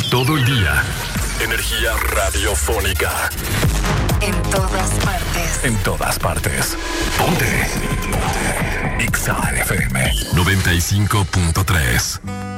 Todo el día. Energía radiofónica. En todas partes. En todas partes. Ponte. Exa FM 95.3.